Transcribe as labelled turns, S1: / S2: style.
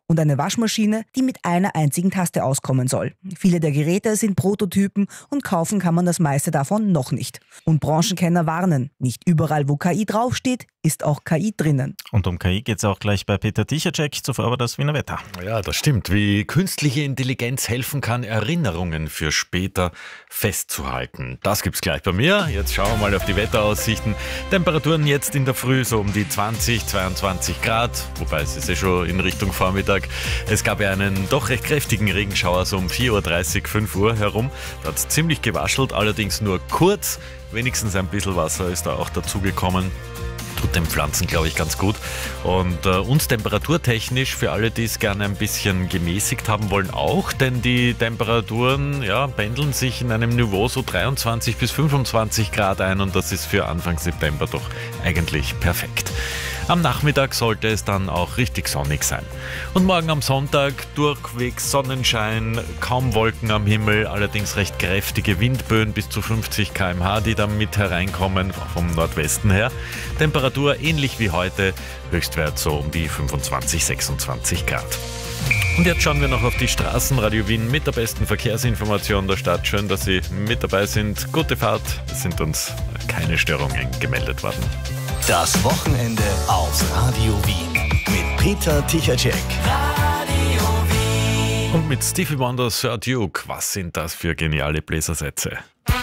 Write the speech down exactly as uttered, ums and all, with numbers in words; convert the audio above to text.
S1: und eine Waschmaschine, die mit einer einzigen Taste auskommen soll. Viele der Geräte sind Prototypen und kaufen kann man das meiste davon noch nicht. Und Branchenkenner warnen, nicht überall, wo K I draufsteht, ist auch K I drinnen.
S2: Und um K I geht es auch gleich bei Peter Tichacek, zuvor aber das Wiener Wetter.
S3: Ja, das stimmt. Wie künstliche Intelligenz helfen kann, Erinnerungen für später festzuhalten. Das gibt's gleich bei mir. Jetzt schauen wir mal auf die Wetteraussichten. Temperaturen jetzt in der Früh so um die zwanzig, zweiundzwanzig Grad, wobei es ist ja schon in Richtung Vormittag. Es gab ja einen doch recht kräftigen Regenschauer so um vier Uhr dreißig, fünf Uhr herum. Da hat es ziemlich gewaschelt, allerdings nur kurz. Wenigstens ein bisschen Wasser ist da auch dazugekommen. Tut den Pflanzen, glaube ich, ganz gut. Und äh, uns temperaturtechnisch, für alle, die es gerne ein bisschen gemäßigt haben wollen, auch, denn die Temperaturen ja, pendeln sich in einem Niveau so dreiundzwanzig bis fünfundzwanzig Grad ein und das ist für Anfang September doch eigentlich perfekt. Am Nachmittag sollte es dann auch richtig sonnig sein. Und morgen am Sonntag durchwegs Sonnenschein, kaum Wolken am Himmel, allerdings recht kräftige Windböen bis zu fünfzig Kilometer pro Stunde, die dann mit hereinkommen vom Nordwesten her. Temperatur ähnlich wie heute, Höchstwert so um die fünfundzwanzig, sechsundzwanzig Grad. Und jetzt schauen wir noch auf die Straßen. Radio Wien mit der besten Verkehrsinformation der Stadt. Schön, dass Sie mit dabei sind. Gute Fahrt. Es sind uns keine Störungen gemeldet worden.
S4: Das Wochenende auf Radio Wien mit Peter Tichacek. Radio
S3: Wien. Und mit Stevie Wonder, Sir Duke. Was sind das für geniale Bläsersätze?